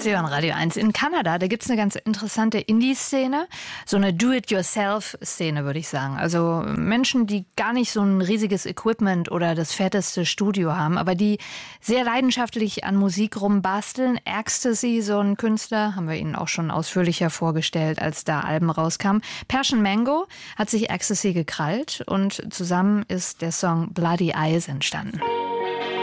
Sie hören Radio 1 in Kanada. Da gibt's eine ganz interessante Indie-Szene, so eine Do-it-yourself-Szene, würde ich sagen. Also Menschen, die gar nicht so ein riesiges Equipment oder das fetteste Studio haben, aber die sehr leidenschaftlich an Musik rumbasteln. Ecstasy, so ein Künstler, haben wir Ihnen auch schon ausführlicher vorgestellt, als da Alben rauskamen. Persian Mango hat sich Ecstasy gekrallt und zusammen ist der Song Bloody Eyes entstanden.